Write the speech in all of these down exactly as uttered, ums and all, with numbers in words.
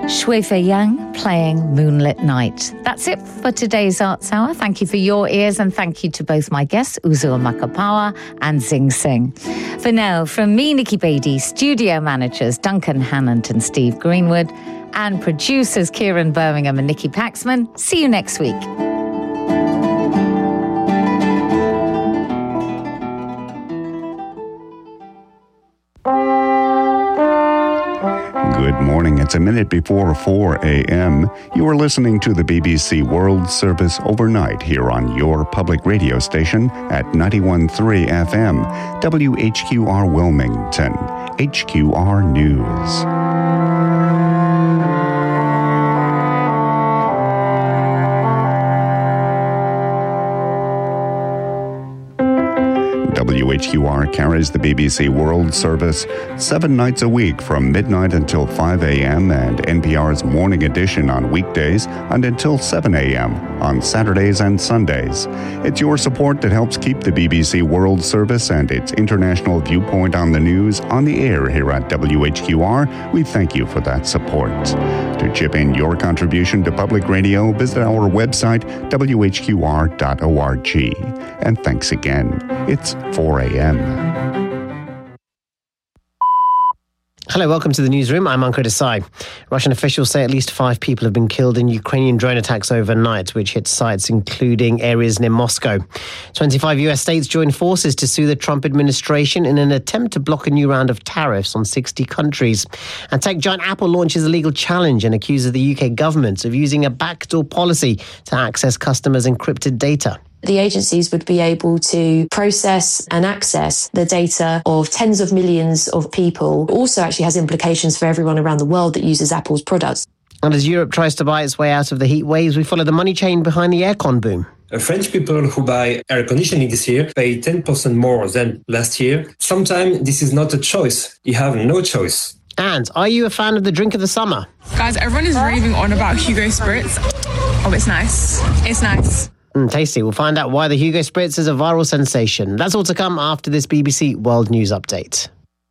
Shui Fei Yang playing Moonlit Night. That's it for today's Arts Hour. Thank you for your ears and thank you to both my guests, Uzur Makapawa and Zing Singh. For now, from me, Nikki Beattie, studio managers Duncan Hannant and Steve Greenwood, and producers Kieran Birmingham and Nikki Paxman, see you next week. Good morning. It's a minute before four a.m. You are listening to the B B C World Service overnight here on your public radio station at ninety-one point three F M, W H Q R Wilmington, H Q R News. W H Q R carries the B B C World Service seven nights a week from midnight until five a.m. and N P R's morning edition on weekdays and until seven a.m. on Saturdays and Sundays. It's your support that helps keep the B B C World Service and its international viewpoint on the news on the air here at W H Q R. We thank you for that support. To chip in your contribution to public radio, visit our website, w h q r dot org. And thanks again. It's four a.m. Hello, welcome to the newsroom. I'm Ankur Desai. Russian officials say at least five people have been killed in Ukrainian drone attacks overnight, which hit sites including areas near Moscow. twenty-five U S states joined forces to sue the Trump administration in an attempt to block a new round of tariffs on sixty countries. And tech giant Apple launches a legal challenge and accuses the U K government of using a backdoor policy to access customers' encrypted data. The agencies would be able to process and access the data of tens of millions of people. It also actually has implications for everyone around the world that uses Apple's products. And as Europe tries to buy its way out of the heat waves, we follow the money chain behind the aircon boom. French people who buy air conditioning this year pay ten percent more than last year. Sometimes this is not a choice. You have no choice. And are you a fan of the drink of the summer? Guys, everyone is raving on about Hugo Spritz. Oh, it's nice. It's nice. Mm, tasty. We'll find out why the Hugo Spritz is a viral sensation. That's all to come after this B B C World News Update.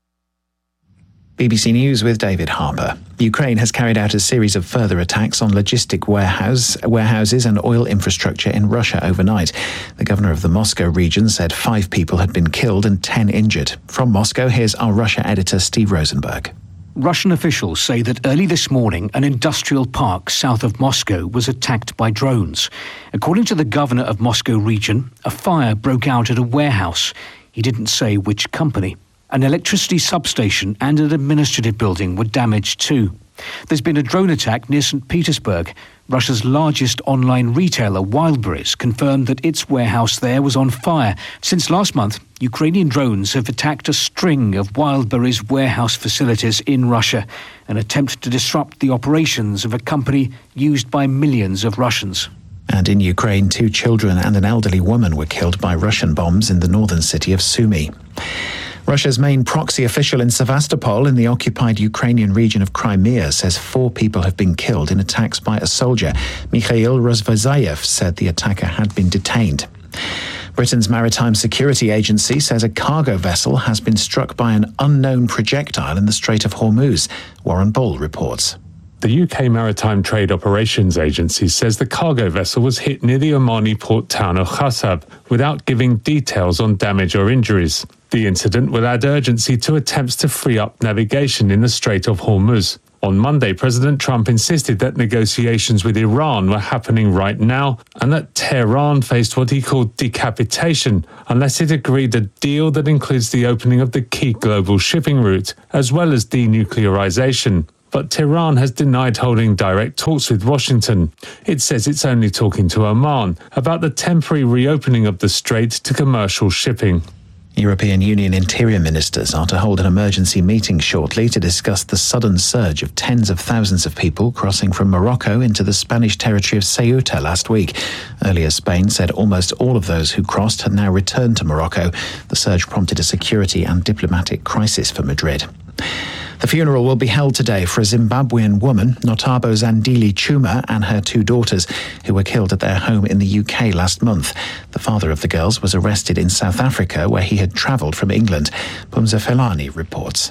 B B C News with David Harper. Ukraine has carried out a series of further attacks on logistic warehouse, warehouses and oil infrastructure in Russia overnight. The governor of the Moscow region said five people had been killed and ten injured. From Moscow, here's our Russia editor Steve Rosenberg. Russian officials say that early this morning, an industrial park south of Moscow was attacked by drones. According to the governor of Moscow region, a fire broke out at a warehouse. He didn't say which company. An electricity substation and an administrative building were damaged too. There's been a drone attack near Saint Petersburg. Russia's largest online retailer, Wildberries, confirmed that its warehouse there was on fire. Since last month, Ukrainian drones have attacked a string of Wildberries warehouse facilities in Russia, an attempt to disrupt the operations of a company used by millions of Russians. And in Ukraine, two children and an elderly woman were killed by Russian bombs in the northern city of Sumy. Russia's main proxy official in Sevastopol in the occupied Ukrainian region of Crimea says four people have been killed in attacks by a soldier. Mikhail Rozvazayev said the attacker had been detained. Britain's Maritime Security Agency says a cargo vessel has been struck by an unknown projectile in the Strait of Hormuz. Warren Ball reports. The U K Maritime Trade Operations Agency says the cargo vessel was hit near the Omani port town of Khassab without giving details on damage or injuries. The incident will add urgency to attempts to free up navigation in the Strait of Hormuz. On Monday, President Trump insisted that negotiations with Iran were happening right now and that Tehran faced what he called decapitation unless it agreed a deal that includes the opening of the key global shipping route as well as denuclearization. But Tehran has denied holding direct talks with Washington. It says it's only talking to Oman about the temporary reopening of the strait to commercial shipping. European Union interior ministers are to hold an emergency meeting shortly to discuss the sudden surge of tens of thousands of people crossing from Morocco into the Spanish territory of Ceuta last week. Earlier, Spain said almost all of those who crossed had now returned to Morocco. The surge prompted a security and diplomatic crisis for Madrid. The funeral will be held today for a Zimbabwean woman, Notabo Zandile Chuma, and her two daughters, who were killed at their home in the U K last month. The father of the girls was arrested in South Africa, where he had travelled from England. Pumza Felani reports.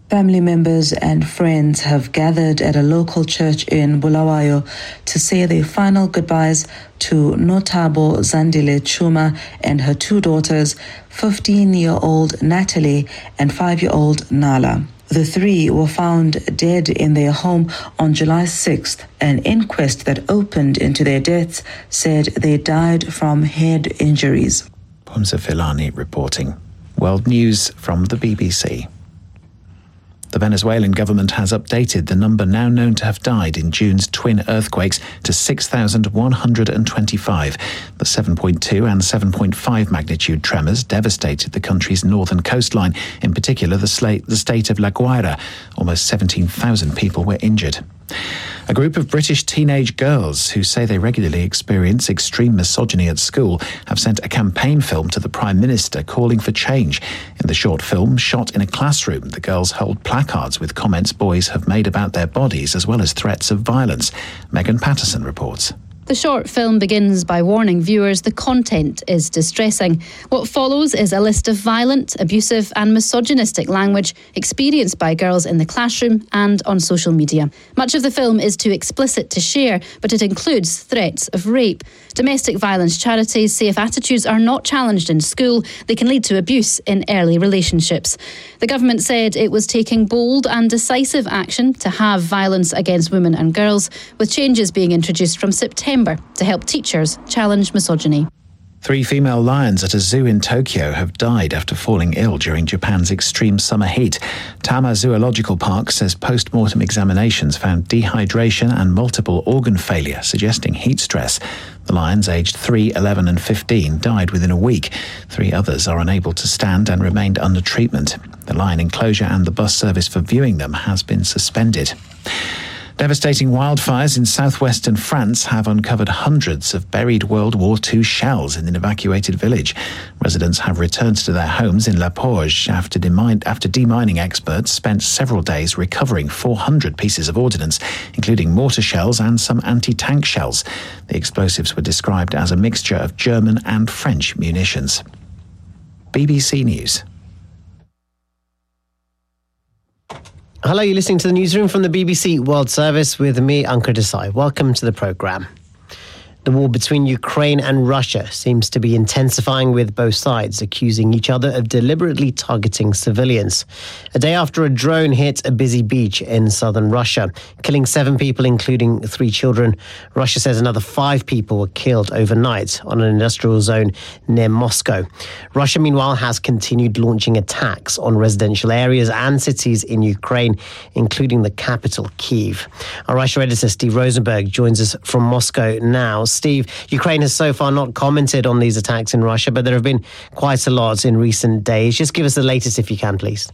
Family members and friends have gathered at a local church in Bulawayo to say their final goodbyes to Notabo Zandile Chuma and her two daughters, fifteen-year-old Natalie and five-year-old Nala. The three were found dead in their home on July sixth. An inquest that opened into their deaths said they died from head injuries. Pumsa Filani reporting. World News from the B B C. The Venezuelan government has updated the number now known to have died in June's twin earthquakes to six thousand one hundred twenty-five. The seven point two and seven point five magnitude tremors devastated the country's northern coastline, in particular the, sla- the state of La Guaira. Almost seventeen thousand people were injured. A group of British teenage girls who say they regularly experience extreme misogyny at school have sent a campaign film to the Prime Minister calling for change. In the short film, shot in a classroom, the girls hold placards with comments boys have made about their bodies as well as threats of violence. Megan Patterson reports. The short film begins by warning viewers the content is distressing. What follows is a list of violent, abusive and misogynistic language experienced by girls in the classroom and on social media. Much of the film is too explicit to share, but it includes threats of rape. Domestic violence charities say if attitudes are not challenged in school, they can lead to abuse in early relationships. The government said it was taking bold and decisive action to have violence against women and girls, with changes being introduced from September to help teachers challenge misogyny. Three female lions at a zoo in Tokyo have died after falling ill during Japan's extreme summer heat. Tama Zoological Park says post-mortem examinations found dehydration and multiple organ failure, suggesting heat stress. The lions, aged three, eleven and fifteen, died within a week. Three others are unable to stand and remained under treatment. The lion enclosure and the bus service for viewing them has been suspended. Devastating wildfires in southwestern France have uncovered hundreds of buried World War Two shells in an evacuated village. Residents have returned to their homes in La Porge after, demine, after demining experts spent several days recovering four hundred pieces of ordnance, including mortar shells and some anti-tank shells. The explosives were described as a mixture of German and French munitions. B B C News. Hello, you're listening to the newsroom from the B B C World Service with me, Ankur Desai. Welcome to the programme. The war between Ukraine and Russia seems to be intensifying, with both sides accusing each other of deliberately targeting civilians. A day after a drone hit a busy beach in southern Russia, killing seven people, including three children, Russia says another five people were killed overnight on an industrial zone near Moscow. Russia, meanwhile, has continued launching attacks on residential areas and cities in Ukraine, including the capital, Kyiv. Our Russia editor, Steve Rosenberg, joins us from Moscow now. Steve, Ukraine has so far not commented on these attacks in Russia, but there have been quite a lot in recent days. Just give us the latest if you can, please.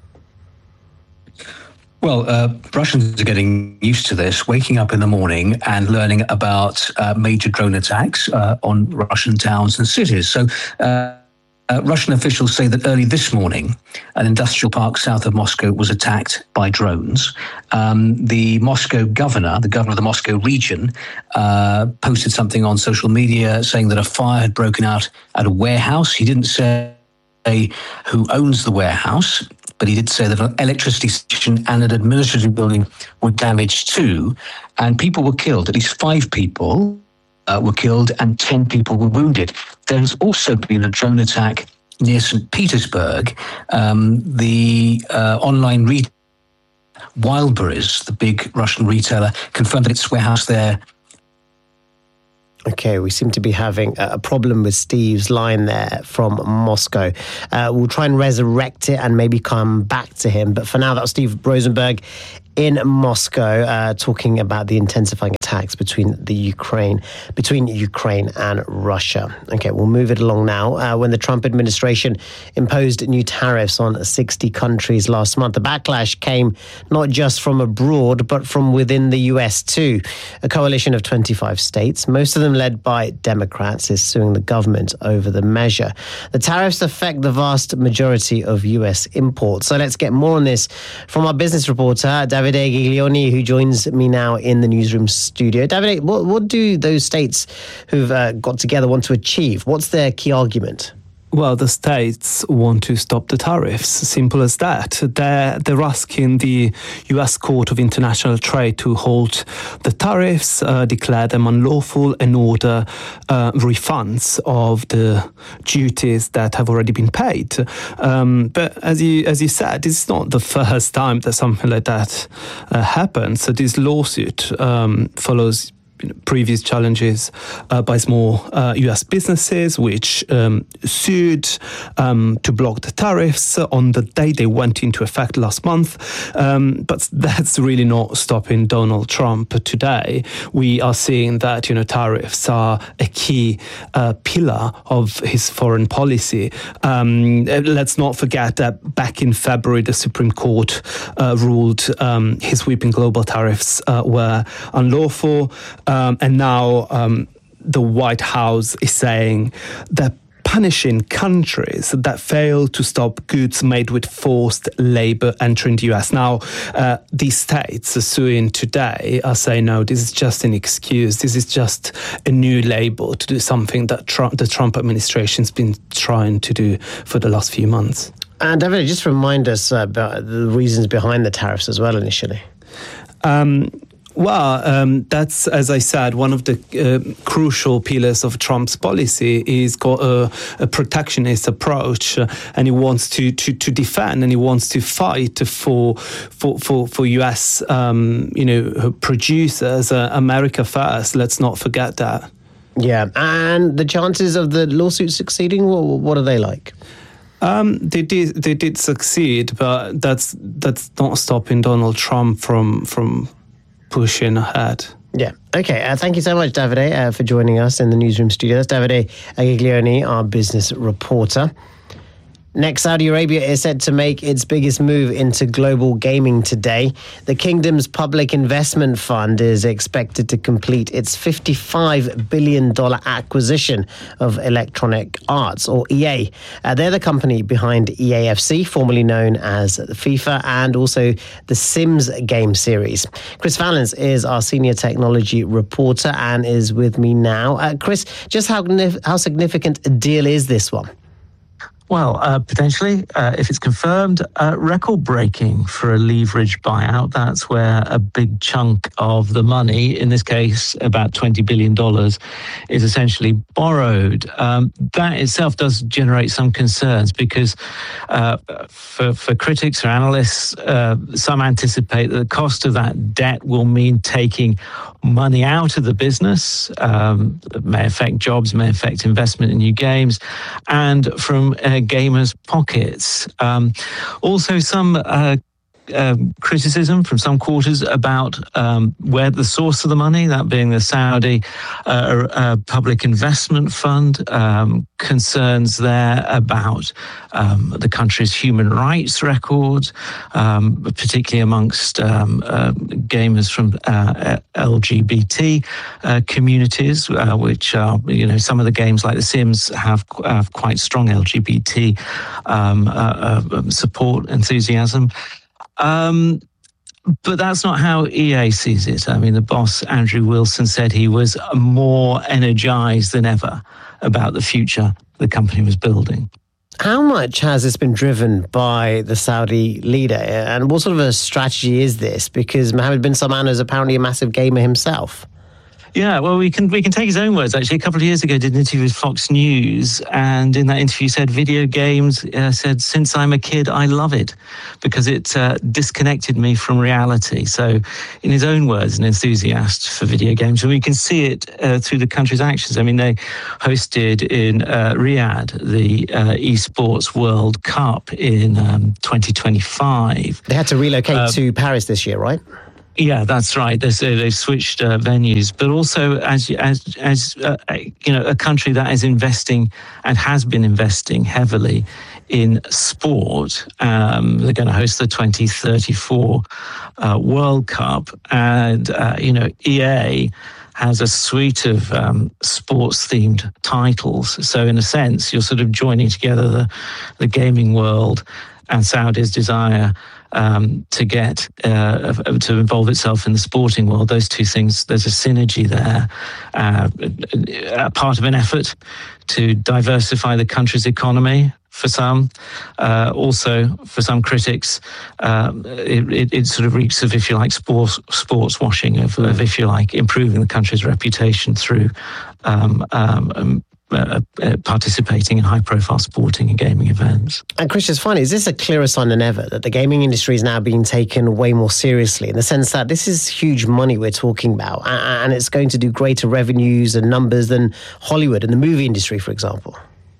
Well, uh, Russians are getting used to this, waking up in the morning and learning about uh, major drone attacks uh, on Russian towns and cities. So uh, uh, Russian officials say that early this morning, an industrial park south of Moscow was attacked by drones. Um, the Moscow governor, the governor of the Moscow region, uh, posted something on social media saying that a fire had broken out at a warehouse. He didn't say who owns the warehouse, but he did say that an electricity station and an administrative building were damaged too, and people were killed. At least five people uh, were killed and ten people were wounded. There has also been a drone attack near Saint Petersburg. Um, the uh, online retailer Wildberries, the big Russian retailer, confirmed that its warehouse there. Okay, we seem to be having a problem with Steve's line there from Moscow. Uh, we'll try and resurrect it and maybe come back to him. But for now, that was Steve Rosenberg in Moscow, uh, talking about the intensifying attacks between the Ukraine, between Ukraine and Russia. Okay, we'll move it along now. Uh, when the Trump administration imposed new tariffs on sixty countries last month, the backlash came not just from abroad, but from within the U S too. A coalition of twenty-five states, most of them led by Democrats, is suing the government over the measure. The tariffs affect the vast majority of U S imports. So let's get more on this from our business reporter, David Giglioni, who joins me now in the newsroom studio. David, what, what do those states who've uh, got together want to achieve? What's their key argument? Well, the states want to stop the tariffs. Simple as that. They're, they're asking the U S Court of International Trade to halt the tariffs, uh, declare them unlawful, and order uh, refunds of the duties that have already been paid. Um, but as you as you said, it's not the first time that something like that uh, happens. So this lawsuit um, follows previous challenges uh, by small uh, U S businesses, which um, sued um, to block the tariffs on the day they went into effect last month. Um, but that's really not stopping Donald Trump today. We are seeing that, you know, tariffs are a key uh, pillar of his foreign policy. Um, let's not forget that back in February, the Supreme Court uh, ruled um, his sweeping global tariffs uh, were unlawful. Um, and now um, the White House is saying that punishing countries that fail to stop goods made with forced labor entering the U S. Now, uh, these states suing today are saying, no, this is just an excuse. This is just a new label to do something that Trump, the Trump administration's been trying to do for the last few months. And David, just remind us about the reasons behind the tariffs as well initially. Um, Well, um, that's, as I said, one of the uh, crucial pillars of Trump's policy is got a, a protectionist approach, uh, and he wants to, to, to defend and he wants to fight for for for, for U S um, you know producers, uh, America first. Let's not forget that. Yeah, and the chances of the lawsuit succeeding, what, what are they like? Um, they did they did succeed, but that's that's not stopping Donald Trump from from. pushing ahead. Yeah. Okay. Uh, thank you so much, Davide, uh, for joining us in the newsroom studio. That's Davide Agiglione, our business reporter. Next, Saudi Arabia is set to make its biggest move into global gaming today. The kingdom's public investment fund is expected to complete its fifty-five billion dollars acquisition of Electronic Arts, or E A. Uh, they're the company behind E A F C, formerly known as FIFA, and also the Sims game series. Chris Valens is our senior technology reporter and is with me now. Uh, Chris, just how, how significant a deal is this one? Well, uh, potentially, uh, if it's confirmed, uh, record-breaking for a leverage buyout. That's where a big chunk of the money, in this case about twenty billion dollars, is essentially borrowed. Um, that itself does generate some concerns because uh, for, for critics or analysts, uh, some anticipate that the cost of that debt will mean taking money out of the business. Um, that may affect jobs, may affect investment in new games, and from uh, gamers' pockets. Um, also, some uh, uh, criticism from some quarters about um, where the source of the money, that being the Saudi uh, uh, Public Investment Fund, um, concerns there about um, the country's human rights record, um, particularly amongst um, uh, gamers from uh, L G B T uh, communities, uh, which are, you know, some of the games like The Sims have, have quite strong L G B T um, uh, uh, support, enthusiasm. Um, but that's not how E A sees it. I mean, the boss, Andrew Wilson, said he was more energized than ever about the future the company was building. How much has this been driven by the Saudi leader? And what sort of a strategy is this? Because Mohammed bin Salman is apparently a massive gamer himself. Yeah, well, we can we can take his own words, actually. A couple of years ago, did an interview with Fox News, and in that interview said, video games, uh, said, since I'm a kid, I love it, because it uh, disconnected me from reality. So, in his own words, an enthusiast for video games. And we can see it uh, through the country's actions. I mean, they hosted in uh, Riyadh the uh, Esports World Cup in um, twenty twenty-five. They had to relocate uh, to Paris this year, right? Yeah, that's right. They've, they've switched uh, venues, but also as as as uh, you know, a country that is investing and has been investing heavily in sport. Um, they're going to host the twenty thirty-four uh, World Cup, and uh, you know, E A has a suite of um, sports-themed titles. So, in a sense, you're sort of joining together the the gaming world and Saudi's desire um, to get uh, to involve itself in the sporting world. Those two things, there's a synergy there. Uh, a part of an effort to diversify the country's economy. For some, uh, also for some critics, um, it, it, it sort of reeks of, if you like, sports sports washing of, mm. of, if you like, improving the country's reputation through um, um, um, uh, uh, participating in high-profile sporting and gaming events. And Chris, just finally, is this a clearer sign than ever that the gaming industry is now being taken way more seriously, in the sense that this is huge money we're talking about, and it's going to do greater revenues and numbers than Hollywood and the movie industry, for example?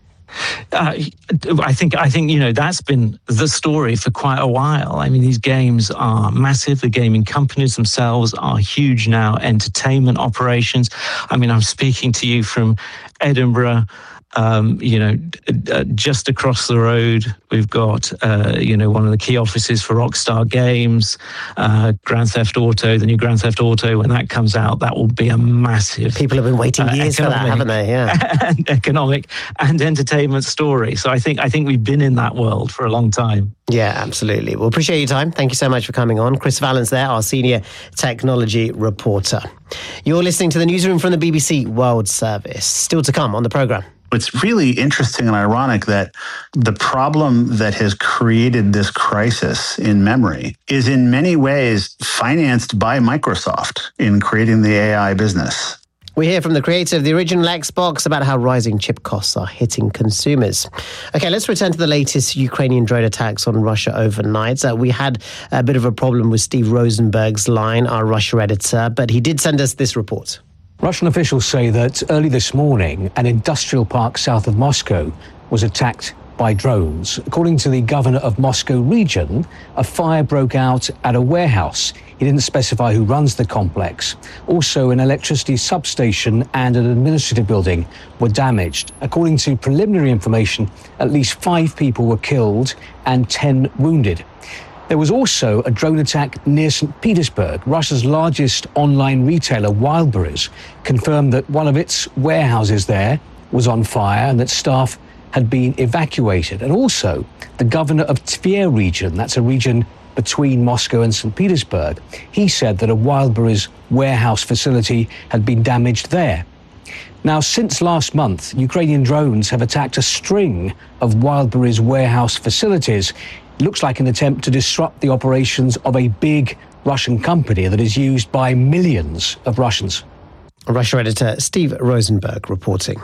Uh, I think I think you know that's been the story for quite a while. I mean, these games are massive. The gaming companies themselves are huge now. Entertainment operations. I mean, I'm speaking to you from Edinburgh. Um, you know, uh, just across the road, we've got, uh, you know, one of the key offices for Rockstar Games, uh, Grand Theft Auto, the new Grand Theft Auto. When that comes out, that will be a massive... People have been waiting uh, years for that, haven't they? Yeah. And economic and entertainment story. So I think I think we've been in that world for a long time. Yeah, absolutely. Well, appreciate your time. Thank you so much for coming on. Chris Vallance there, our senior technology reporter. You're listening to the newsroom from the B B C World Service. Still to come on the programme. It's really interesting and ironic that the problem that has created this crisis in memory is in many ways financed by Microsoft in creating the A I business. We hear from the creator of the original Xbox about how rising chip costs are hitting consumers. Okay, let's return to the latest Ukrainian drone attacks on Russia overnight. Uh, we had a bit of a problem with Steve Rosenberg's line, our Russia editor, but he did send us this report. Russian officials say that early this morning, an industrial park south of Moscow was attacked by drones. According to the governor of Moscow region, a fire broke out at a warehouse. He didn't specify who runs the complex. Also, an electricity substation and an administrative building were damaged. According to preliminary information, at least five people were killed and ten wounded. There was also a drone attack near Saint Petersburg. Russia's largest online retailer, Wildberries, confirmed that one of its warehouses there was on fire and that staff had been evacuated. And also, the governor of Tver region, that's a region between Moscow and Saint Petersburg, he said that a Wildberries warehouse facility had been damaged there. Now, since last month, Ukrainian drones have attacked a string of Wildberries warehouse facilities. It looks like an attempt to disrupt the operations of a big Russian company that is used by millions of Russians. Russia editor Steve Rosenberg reporting.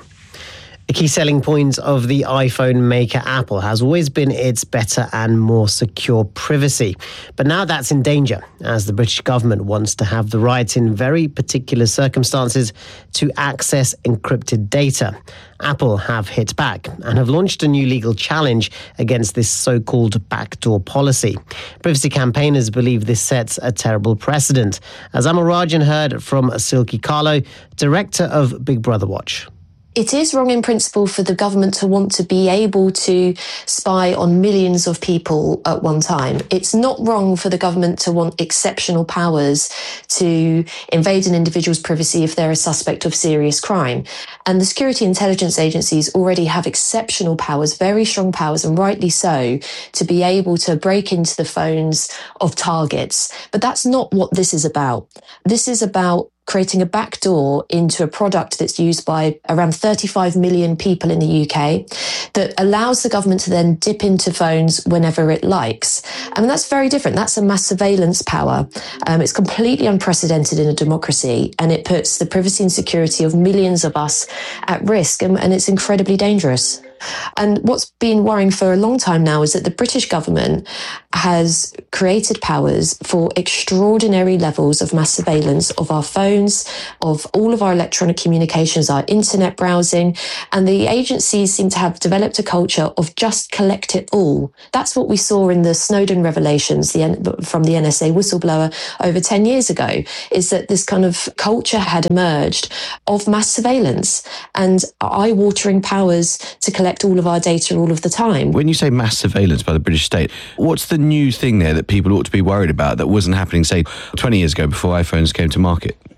A key selling point of the iPhone maker Apple has always been its better and more secure privacy. But now that's in danger, as the British government wants to have the right in very particular circumstances to access encrypted data. Apple have hit back and have launched a new legal challenge against this so-called backdoor policy. Privacy campaigners believe this sets a terrible precedent. As Amal Rajan heard from Silky Carlo, director of Big Brother Watch. It is wrong in principle for the government to want to be able to spy on millions of people at one time. It's not wrong for the government to want exceptional powers to invade an individual's privacy if they're a suspect of serious crime. And the security intelligence agencies already have exceptional powers, very strong powers, and rightly so, to be able to break into the phones of targets. But that's not what this is about. This is about creating a backdoor into a product that's used by around thirty-five million people in the U K that allows the government to then dip into phones whenever it likes. I mean, that's very different. That's a mass surveillance power. Um, it's completely unprecedented in a democracy, and it puts the privacy and security of millions of us at risk, and, and it's incredibly dangerous. And what's been worrying for a long time now is that the British government has created powers for extraordinary levels of mass surveillance of our phones, of all of our electronic communications, our internet browsing, and the agencies seem to have developed a culture of just collect it all. That's what we saw in the Snowden revelations the, from the N S A whistleblower over ten years ago, is that this kind of culture had emerged of mass surveillance and eye-watering powers to collect all of our data all of the time. When you say mass surveillance by the British state, what's the new thing there that people ought to be worried about that wasn't happening, say, twenty years ago before iPhones came to market?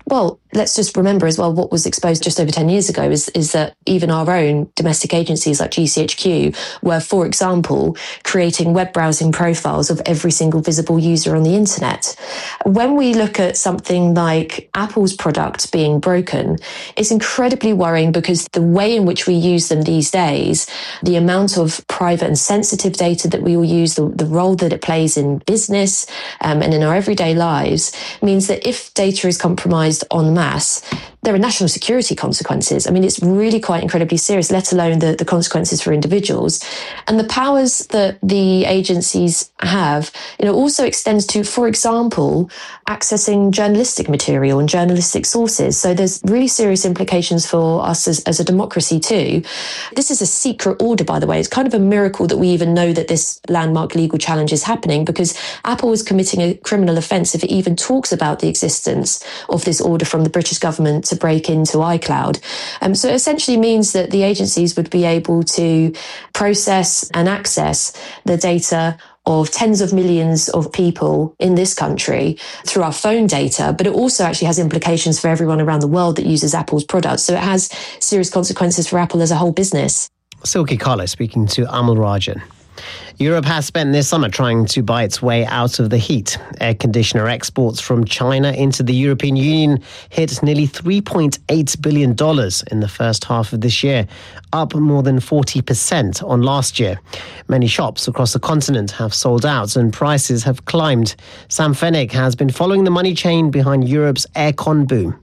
Well, let's just remember as well what was exposed just over ten years ago is, is that even our own domestic agencies like G C H Q were, for example, creating web browsing profiles of every single visible user on the internet. When we look at something like Apple's product being broken, it's incredibly worrying because the way in which we use them these days, the amount of private and sensitive data that we all use, the, the role that it plays in business um, and in our everyday lives, means that if data is compromised en masse, there are national security consequences. I mean, it's really quite incredibly serious, let alone the, the consequences for individuals. And the powers that the agencies have, you know, also extends to, for example, accessing journalistic material and journalistic sources. So there's really serious implications for us as, as a democracy too. This is a secret order, by the way. It's kind of a miracle that we even know that this landmark legal challenge is happening, because Apple is committing a criminal offence if it even talks about the existence of this order from the British government to break into iCloud. Um, so it essentially means that the agencies would be able to process and access the data of tens of millions of people in this country through our phone data, but it also actually has implications for everyone around the world that uses Apple's products. So it has serious consequences for Apple as a whole business. Silky Carlo speaking to Amal Rajan. Europe has spent this summer trying to buy its way out of the heat. Air conditioner exports from China into the European Union hit nearly three point eight billion dollars in the first half of this year, up more than forty percent on last year. Many shops across the continent have sold out and prices have climbed. Sam Fennick has been following the money chain behind Europe's aircon boom.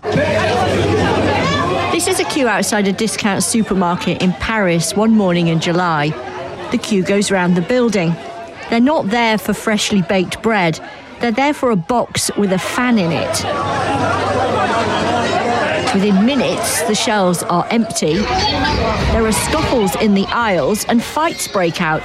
This is a queue outside a discount supermarket in Paris one morning in July. The queue goes round the building. They're not there for freshly baked bread. They're there for a box with a fan in it. Within minutes, the shelves are empty. There are scuffles in the aisles and fights break out.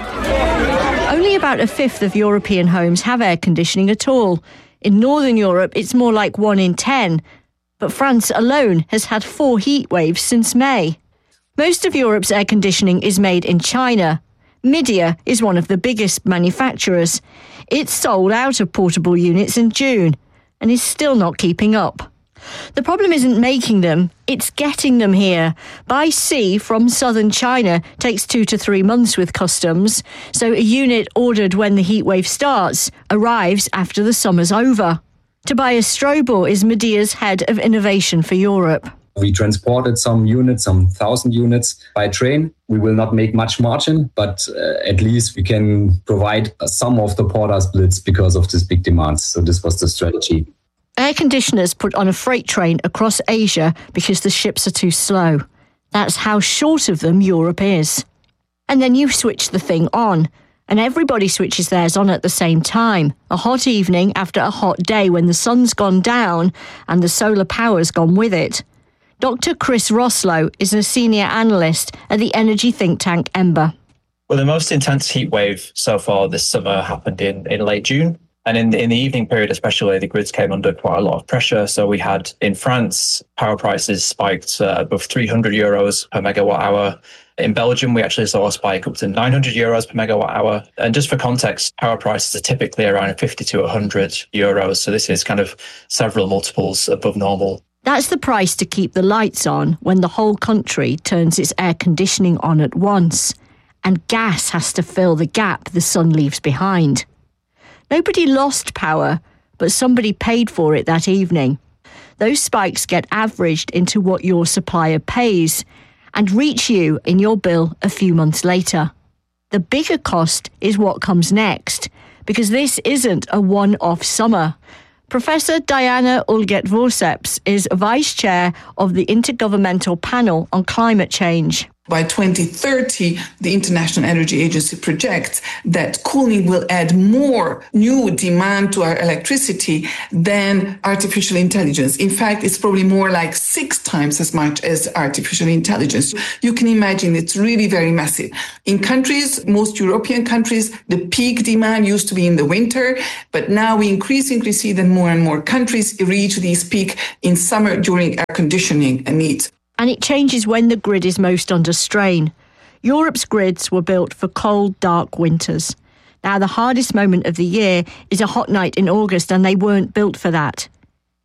Only about a fifth of European homes have air conditioning at all. In Northern Europe, it's more like one in ten. But France alone has had four heat waves since May. Most of Europe's air conditioning is made in China. Midea is one of the biggest manufacturers. It sold out of portable units in June and is still not keeping up. The problem isn't making them, it's getting them here. By sea from southern China takes two to three months with customs, so a unit ordered when the heatwave starts arrives after the summer's over. Tobias Strobel is Midea's head of innovation for Europe. We transported some units, some thousand units by train. We will not make much margin, but uh, at least we can provide some of the porter splits because of this big demand. So this was the strategy. Air conditioners put on a freight train across Asia because the ships are too slow. That's how short of them Europe is. And then you switch the thing on, and everybody switches theirs on at the same time. A hot evening after a hot day when the sun's gone down and the solar power's gone with it. Doctor Chris Roslow is a senior analyst at the energy think tank Ember. Well, the most intense heat wave so far this summer happened in, in late June. And in the, in the evening period, especially, the grids came under quite a lot of pressure. So we had, in France, power prices spiked uh, above three hundred euros per megawatt hour. In Belgium, we actually saw a spike up to nine hundred euros per megawatt hour. And just for context, power prices are typically around fifty to one hundred euros. So this is kind of several multiples above normal. That's the price to keep the lights on when the whole country turns its air conditioning on at once. And gas has to fill the gap the sun leaves behind. Nobody lost power, but somebody paid for it that evening. Those spikes get averaged into what your supplier pays and reach you in your bill a few months later. The bigger cost is what comes next, because this isn't a one-off summer. Professor Diana Ulget-Vorceps is Vice Chair of the Intergovernmental Panel on Climate Change. By twenty thirty, the International Energy Agency projects that cooling will add more new demand to our electricity than artificial intelligence. In fact, it's probably more like six times as much as artificial intelligence. You can imagine it's really very massive. In countries, most European countries, the peak demand used to be in the winter, but now we increasingly see that more and more countries reach this peak in summer during air conditioning needs. And it changes when the grid is most under strain. Europe's grids were built for cold, dark winters. Now, the hardest moment of the year is a hot night in August, and they weren't built for that.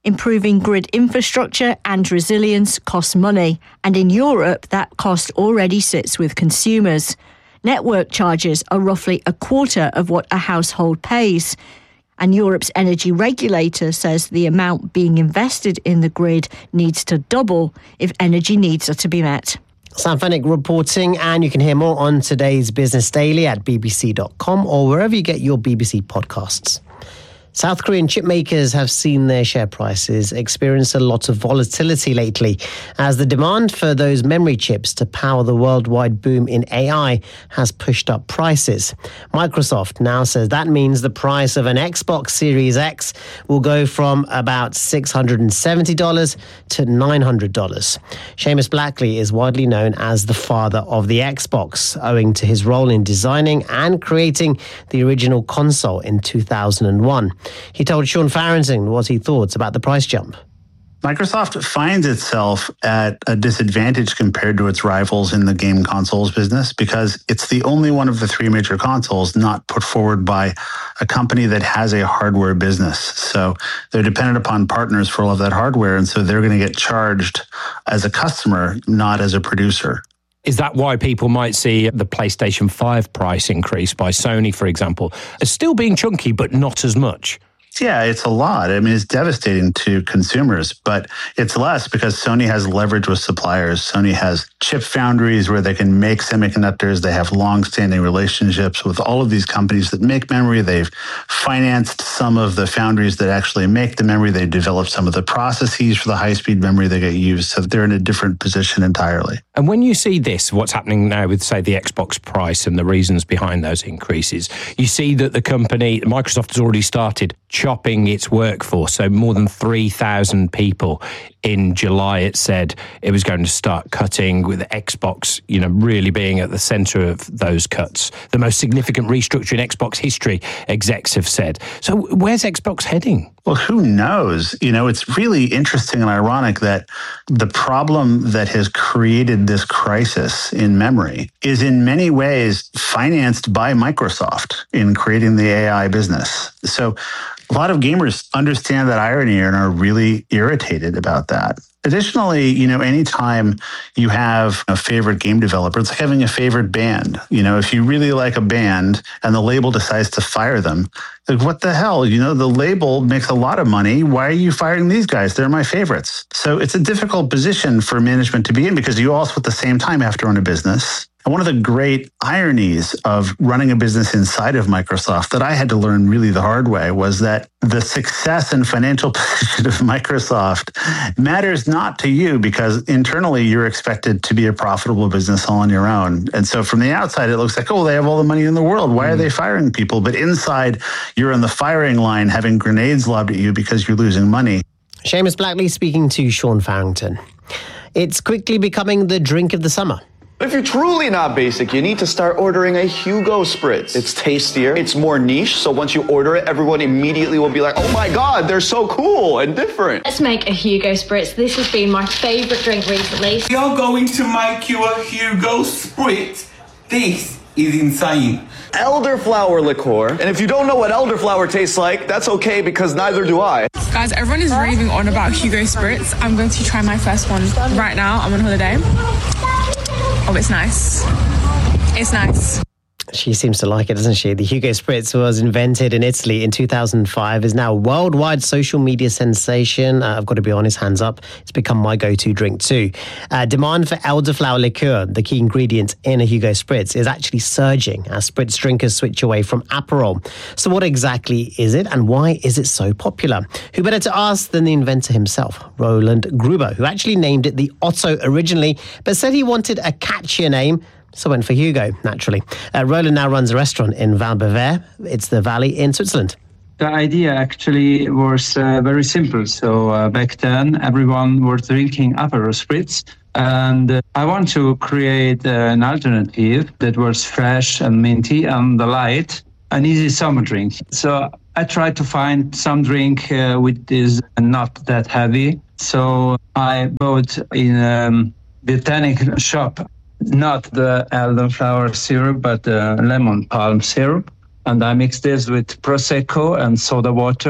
Improving grid infrastructure and resilience costs money, and in Europe that cost already sits with consumers. Network charges are roughly a quarter of what a household pays. And Europe's energy regulator says the amount being invested in the grid needs to double if energy needs are to be met. Sam Fennick reporting, and you can hear more on today's Business Daily at b b c dot com or wherever you get your B B C podcasts. South Korean chip makers have seen their share prices experience a lot of volatility lately as the demand for those memory chips to power the worldwide boom in A I has pushed up prices. Microsoft now says that means the price of an Xbox Series X will go from about six hundred seventy dollars to nine hundred dollars. Seamus Blackley is widely known as the father of the Xbox, owing to his role in designing and creating the original console in two thousand one. He told Sean Farrington what he thought about the price jump. Microsoft finds itself at a disadvantage compared to its rivals in the game consoles business because it's the only one of the three major consoles not put forward by a company that has a hardware business. So they're dependent upon partners for all of that hardware, and so they're going to get charged as a customer, not as a producer. Is that why people might see the PlayStation five price increase by Sony, for example, as still being chunky, but not as much? Yeah, it's a lot. I mean, it's devastating to consumers, but it's less because Sony has leverage with suppliers. Sony has chip foundries where they can make semiconductors. They have long-standing relationships with all of these companies that make memory. They've financed some of the foundries that actually make the memory. They've developed some of the processes for the high-speed memory that get used. So they're in a different position entirely. And when you see this, what's happening now with, say, the Xbox price and the reasons behind those increases, you see that the company, Microsoft, has already started chopping its workforce. So more than three thousand people in July, it said it was going to start cutting, with Xbox, you know, really being at the center of those cuts. The most significant restructure in Xbox history, execs have said. So where's Xbox heading? Well, who knows? You know, it's really interesting and ironic that the problem that has created this crisis in memory is in many ways financed by Microsoft in creating the A I business. So a lot of gamers understand that irony and are really irritated about that. Additionally, you know, anytime you have a favorite game developer, it's like having a favorite band. You know, if you really like a band and the label decides to fire them, like, what the hell? You know, the label makes a lot of money. Why are you firing these guys? They're my favorites. So it's a difficult position for management to be in because you also at the same time have to run a business. And one of the great ironies of running a business inside of Microsoft that I had to learn really the hard way was that the success and financial position of Microsoft matters not to you because internally you're expected to be a profitable business all on your own. And so from the outside, it looks like, oh, they have all the money in the world. Why mm. are they firing people? But inside, you're on the firing line having grenades lobbed at you because you're losing money. Seamus Blackley speaking to Sean Farrington. It's quickly becoming the drink of the summer. If you're truly not basic, you need to start ordering a Hugo Spritz. It's tastier, it's more niche, so once you order it, everyone immediately will be like, oh my God, they're so cool and different. Let's make a Hugo Spritz. This has been my favourite drink recently. We are going to make you a Hugo Spritz. This is insane. Elderflower liqueur. And if you don't know what elderflower tastes like, that's okay because neither do I. Guys, everyone is raving on about Hugo Spritz. I'm going to try my first one right now. I'm on holiday. Oh, it's nice. It's nice. She seems to like it, doesn't she? The Hugo Spritz was invented in Italy in two thousand five, is now a worldwide social media sensation. Uh, I've got to be honest, hands up. It's become my go-to drink too. Uh, demand for elderflower liqueur, the key ingredient in a Hugo Spritz, is actually surging as Spritz drinkers switch away from Aperol. So what exactly is it and why is it so popular? Who better to ask than the inventor himself, Roland Gruber, who actually named it the Otto originally, but said he wanted a catchier name. So went for Hugo, naturally. Uh, Roland now runs a restaurant in Val Bavare. It's the valley in Switzerland. The idea actually was uh, very simple. So uh, back then, everyone was drinking Aperol Spritz. And uh, I want to create uh, an alternative that was fresh and minty and light, an easy summer drink. So I tried to find some drink uh, which is not that heavy. So I bought in a um, botanic shop not the elderflower syrup, but the lemon palm syrup. And I mixed this with Prosecco and soda water.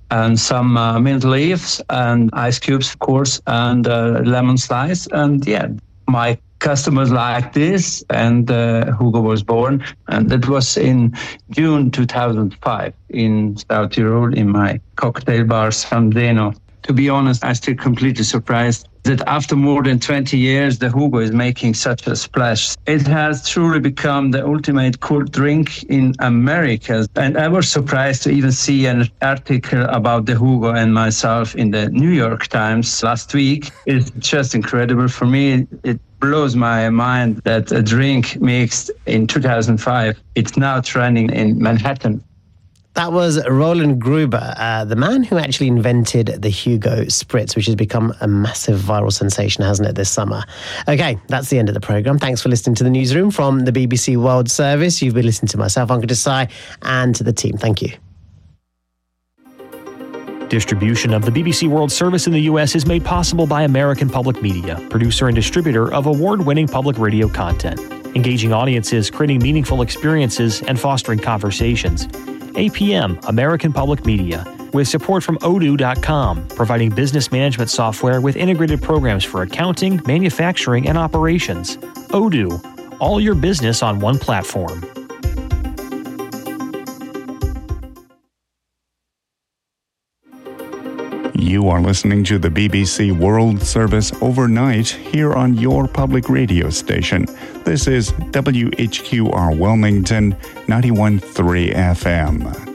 and some uh, mint leaves and ice cubes, of course, and uh, lemon slice. And yeah, my customers like this, and uh, Hugo was born. And that was in June two thousand five in South Tyrol in my cocktail bar, San Zeno. To be honest, I'm still completely surprised that after more than twenty years, the Hugo is making such a splash. It has truly become the ultimate cold drink in America. And I was surprised to even see an article about the Hugo and myself in the New York Times last week. It's just incredible for me. It blows my mind that a drink mixed in two thousand five, it's now trending in Manhattan. That was Roland Gruber, uh, the man who actually invented the Hugo Spritz, which has become a massive viral sensation, hasn't it, this summer? Okay, that's the end of the programme. Thanks for listening to the Newsroom from the B B C World Service. You've been listening to myself, Ankur Desai, and to the team. Thank you. Distribution of the B B C World Service in the U S is made possible by American Public Media, producer and distributor of award-winning public radio content, engaging audiences, creating meaningful experiences, and fostering conversations. A P M, American Public Media, with support from odoo dot com, providing business management software with integrated programs for accounting, manufacturing, and operations. Odoo, all your business on one platform. You are listening to the B B C World Service overnight here on your public radio station. This is W H Q R Wilmington ninety-one point three F M.